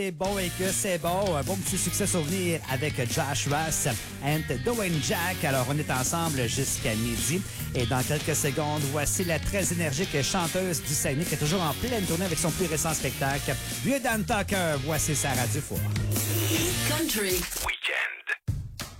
C'est bon et que c'est bon. Un bon petit succès souvenir avec Josh Ross and Dwayne Jack. Alors, on est ensemble jusqu'à midi. Et dans quelques secondes, voici la très énergique chanteuse du Saguenay qui est toujours en pleine tournée avec son plus récent spectacle. Vieux Dan Tucker, voici Sarah Dufour. Country.